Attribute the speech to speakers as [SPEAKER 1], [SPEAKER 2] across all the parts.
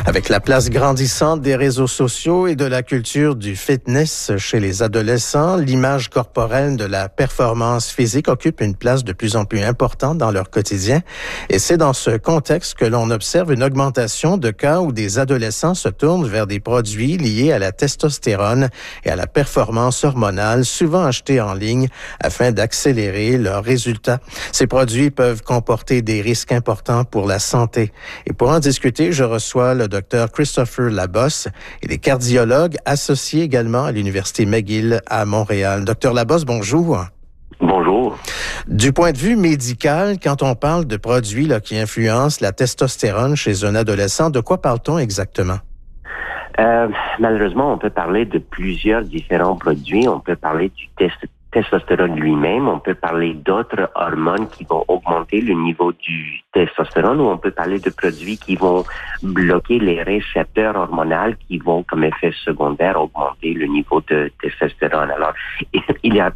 [SPEAKER 1] Avec la place grandissante des réseaux sociaux et de la culture du fitness chez les adolescents, l'image corporelle de la performance physique occupe une place de plus en plus importante dans leur quotidien. Et c'est dans ce contexte que l'on observe une augmentation de cas où des adolescents se tournent vers des produits liés à la testostérone et à la performance hormonale, souvent achetés en ligne afin d'accélérer leurs résultats. Ces produits peuvent comporter des risques importants pour la santé. Et pour en discuter, je reçois le Dr Christopher Labosse. Il est cardiologue associé également à l'Université McGill à Montréal. Dr Labosse, bonjour.
[SPEAKER 2] Bonjour.
[SPEAKER 1] Du point de vue médical, quand on parle de produits qui influencent la testostérone chez un adolescent, de quoi parle-t-on exactement?
[SPEAKER 2] Malheureusement, on peut parler de plusieurs différents produits. On peut parler du testostérone lui-même, on peut parler d'autres hormones qui vont augmenter le niveau du testostérone, ou on peut parler de produits qui vont bloquer les récepteurs hormonaux qui vont, comme effet secondaire, augmenter le niveau de testostérone. Alors, il y a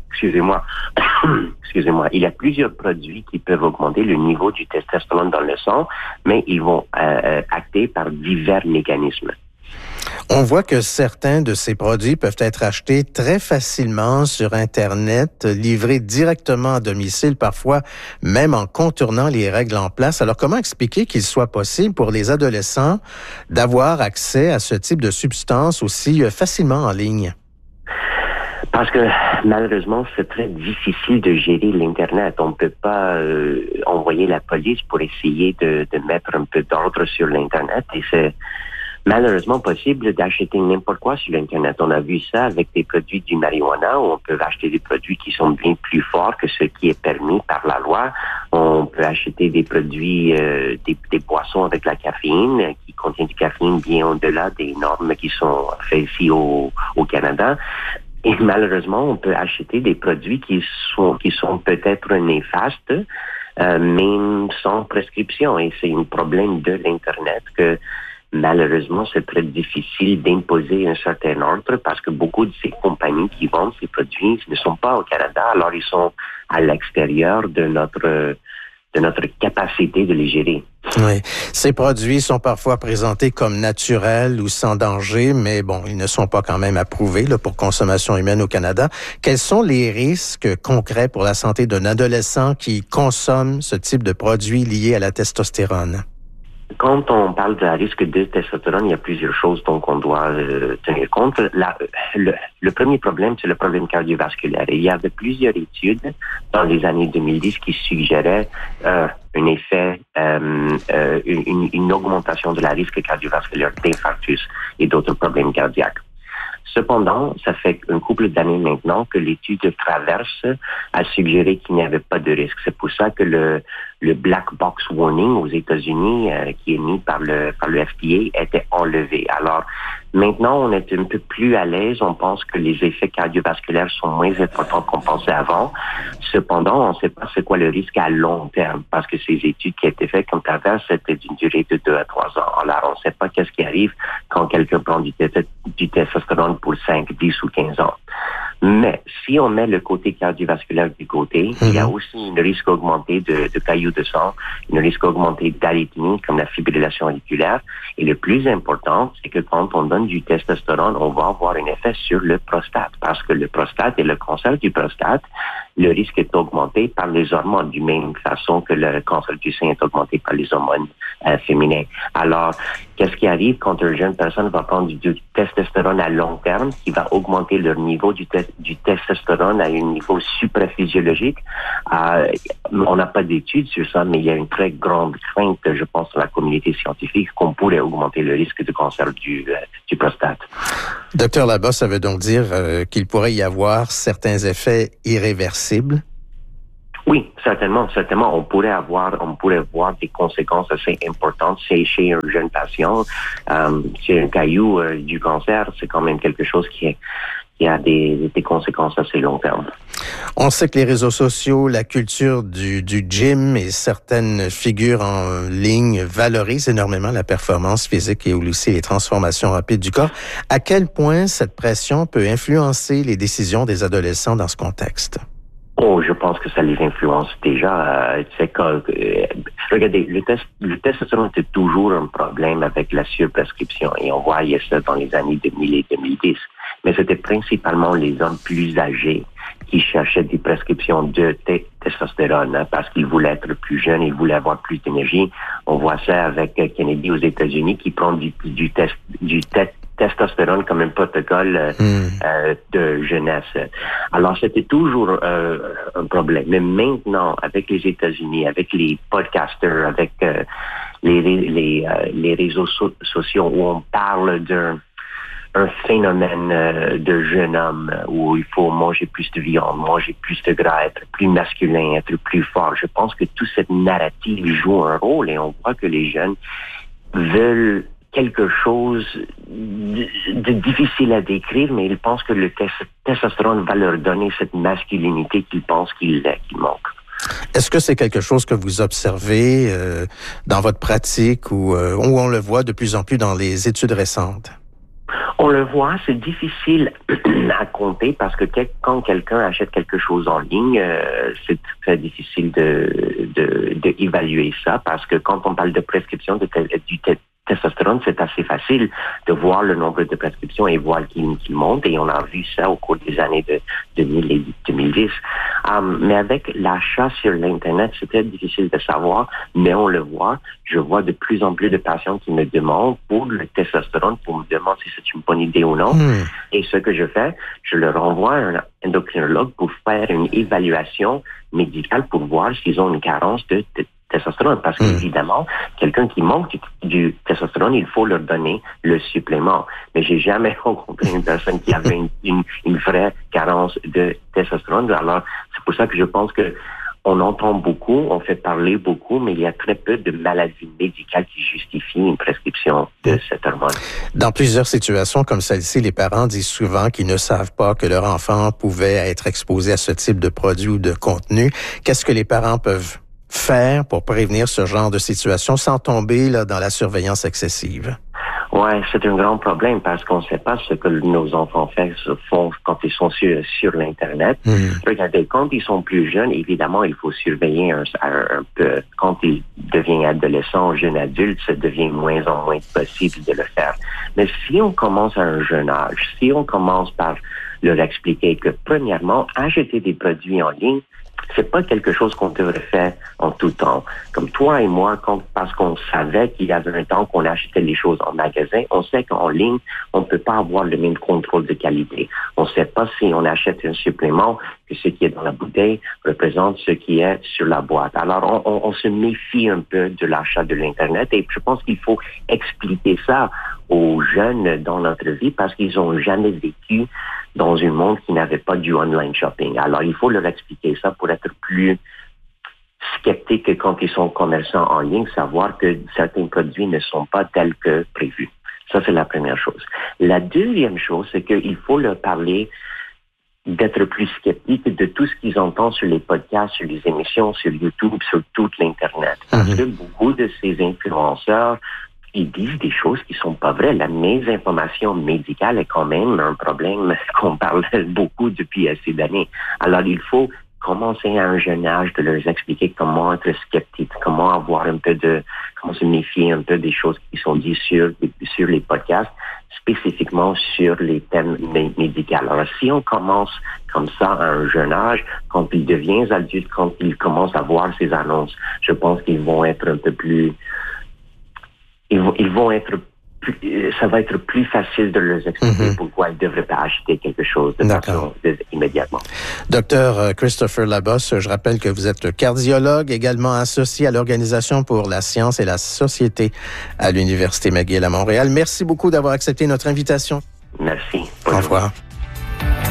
[SPEAKER 2] plusieurs produits qui peuvent augmenter le niveau du testostérone dans le sang, mais ils vont acter par divers mécanismes.
[SPEAKER 1] On voit que certains de ces produits peuvent être achetés très facilement sur Internet, livrés directement à domicile, parfois même en contournant les règles en place. Alors, comment expliquer qu'il soit possible pour les adolescents d'avoir accès à ce type de substances aussi facilement en ligne?
[SPEAKER 2] Parce que malheureusement, c'est très difficile de gérer l'Internet. On ne peut pas envoyer la police pour essayer de mettre un peu d'ordre sur l'Internet, et c'est malheureusement possible d'acheter n'importe quoi sur l'Internet. On a vu ça avec des produits du marijuana, où on peut acheter des produits qui sont bien plus forts que ce qui est permis par la loi. On peut acheter des produits, des boissons avec la caféine, qui contiennent du caféine bien au-delà des normes qui sont faites ici au Canada. Et malheureusement, on peut acheter des produits qui sont peut-être néfastes, même sans prescription. Et c'est un problème de l'Internet que malheureusement, c'est très difficile d'imposer un certain ordre, parce que beaucoup de ces compagnies qui vendent ces produits ne sont pas au Canada, alors ils sont à l'extérieur de notre capacité de les gérer.
[SPEAKER 1] Oui. Ces produits sont parfois présentés comme naturels ou sans danger, mais bon, ils ne sont pas quand même approuvés pour consommation humaine au Canada. Quels sont les risques concrets pour la santé d'un adolescent qui consomme ce type de produits liés à la testostérone?
[SPEAKER 2] Quand on parle de risque de testostérone, il y a plusieurs choses dont on doit tenir compte. Le premier problème, c'est le problème cardiovasculaire. Et il y avait plusieurs études dans les années 2010 qui suggéraient un effet, une augmentation de la risque cardiovasculaire d'infarctus et d'autres problèmes cardiaques. Cependant, ça fait un couple d'années maintenant que l'étude Traverse a suggéré qu'il n'y avait pas de risque. C'est pour ça que le Black Box Warning aux États-Unis, qui est mis par le FDA, était enlevé. Alors, maintenant, on est un peu plus à l'aise. On pense que les effets cardiovasculaires sont moins importants qu'on pensait avant. Cependant, on ne sait pas c'est quoi le risque à long terme, parce que ces études qui étaient faites comme Traverse, c'était d'une durée de 2 à 3 ans. Alors, on ne sait pas qu'est-ce qui arrive quand quelqu'un prend du testostérone pour 5, 10 ou 15 ans. Mais si on met le côté cardiovasculaire du côté, il y a aussi un risque augmenté de cailloux de sang, un risque augmenté d'arythmie comme la fibrillation auriculaire. Et le plus important, c'est que quand on donne du testostérone, on va avoir un effet sur le prostate, parce que le prostate et le cancer du prostate, le risque est augmenté par les hormones, de même façon que le cancer du sein est augmenté par les hormones féminines. Alors, qu'est-ce qui arrive quand une jeune personne va prendre du testostérone à long terme, qui va augmenter leur niveau du testostérone à un niveau supraphysiologique? On n'a pas d'études sur ça, mais il y a une très grande crainte, je pense, dans la communauté scientifique, qu'on pourrait augmenter le risque de cancer du prostate.
[SPEAKER 1] Docteur Labosse, ça veut donc dire qu'il pourrait y avoir certains effets irréversibles?
[SPEAKER 2] Oui, certainement. On pourrait voir des conséquences assez importantes. C'est chez un jeune patient, c'est un caillou du cancer, c'est quand même quelque chose qui a des conséquences assez long terme.
[SPEAKER 1] On sait que les réseaux sociaux, la culture du gym et certaines figures en ligne valorisent énormément la performance physique et aussi les transformations rapides du corps. À quel point cette pression peut influencer les décisions des adolescents dans ce contexte?
[SPEAKER 2] Oh, je pense que ça les influence déjà. Regardez, le testostérone était toujours un problème avec la surprescription et on voyait ça dans les années 2000 et 2010. Mais c'était principalement les hommes plus âgés qui cherchaient des prescriptions de testostérone parce qu'ils voulaient être plus jeunes, ils voulaient avoir plus d'énergie. On voit ça avec Kennedy aux États-Unis qui prend du testostérone comme un protocole de jeunesse. Alors, c'était toujours un problème. Mais maintenant, avec les États-Unis, avec les podcasters, avec les réseaux sociaux où on parle d'un phénomène de jeune homme où il faut manger plus de viande, manger plus de gras, être plus masculin, être plus fort. Je pense que toute cette narrative joue un rôle et on voit que les jeunes veulent quelque chose de difficile à décrire, mais ils pensent que le testostérone va leur donner cette masculinité qu'ils pensent qu'il manque.
[SPEAKER 1] Est-ce que c'est quelque chose que vous observez dans votre pratique ou on le voit de plus en plus dans les études récentes?
[SPEAKER 2] On le voit, c'est difficile à compter parce que quand quelqu'un achète quelque chose en ligne, c'est très difficile de évaluer ça parce que quand on parle de prescription du testostérone, c'est assez facile de voir le nombre de prescriptions et voir qu'il monte et on a vu ça au cours des années de 2000 et 2010. Mais avec l'achat sur l'Internet, c'est très difficile de savoir, mais on le voit. Je vois de plus en plus de patients qui me demandent pour le testostérone, pour me demander si c'est une bonne idée ou non. Et ce que je fais, je leur envoie un endocrinologue pour faire une évaluation médicale pour voir s'ils ont une carence de testostérone. Parce qu'évidemment, quelqu'un qui manque du testostérone, il faut leur donner le supplément. Mais j'ai jamais rencontré une personne qui avait une vraie carence de testostérone. Alors, c'est pour ça que je pense que on entend beaucoup, on fait parler beaucoup, mais il y a très peu de maladies médicales qui justifient une prescription de cette hormone.
[SPEAKER 1] Dans plusieurs situations comme celle-ci, les parents disent souvent qu'ils ne savent pas que leur enfant pouvait être exposé à ce type de produit ou de contenu. Qu'est-ce que les parents peuvent faire pour prévenir ce genre de situation sans tomber dans la surveillance excessive?
[SPEAKER 2] Ouais, c'est un grand problème parce qu'on ne sait pas ce que nos enfants font quand ils sont sur l'Internet. Regardez, quand ils sont plus jeunes, évidemment, il faut surveiller un peu. Quand ils deviennent adolescents, jeunes adultes, ça devient moins en moins possible de le faire. Mais si on commence à un jeune âge, si on commence par leur expliquer que, premièrement, acheter des produits en ligne, c'est pas quelque chose qu'on devrait faire en tout temps. Comme toi et moi, parce qu'on savait qu'il y avait un temps qu'on achetait les choses en magasin, on sait qu'en ligne, on peut pas avoir le même contrôle de qualité. On sait pas si on achète un supplément que ce qui est dans la bouteille représente ce qui est sur la boîte. Alors, on se méfie un peu de l'achat de l'Internet et je pense qu'il faut expliquer ça aux jeunes dans notre vie parce qu'ils ont jamais vécu dans un monde qui n'avait pas du online shopping. Alors, il faut leur expliquer ça pour être plus sceptiques quand ils sont commerçants en ligne, savoir que certains produits ne sont pas tels que prévus. Ça, c'est la première chose. La deuxième chose, c'est qu'il faut leur parler d'être plus sceptiques de tout ce qu'ils entendent sur les podcasts, sur les émissions, sur YouTube, sur tout l'Internet. Parce que beaucoup de ces influenceurs ils disent des choses qui sont pas vraies. La mésinformation médicale est quand même un problème qu'on parle beaucoup depuis assez d'années. Alors, il faut commencer à un jeune âge de leur expliquer comment être sceptique, comment se méfier un peu des choses qui sont dites sur les podcasts, spécifiquement sur les thèmes médicaux. Alors, si on commence comme ça à un jeune âge, quand ils deviennent adultes, quand ils commencent à voir ces annonces, je pense qu'ils vont être un peu plus ça va être plus facile de leur expliquer pourquoi ils ne devraient pas acheter quelque chose de façon immédiatement.
[SPEAKER 1] Docteur Christopher Labosse, je rappelle que vous êtes cardiologue, également associé à l'Organisation pour la science et la société à l'Université McGill à Montréal. Merci beaucoup d'avoir accepté notre invitation.
[SPEAKER 2] Merci.
[SPEAKER 1] Au revoir.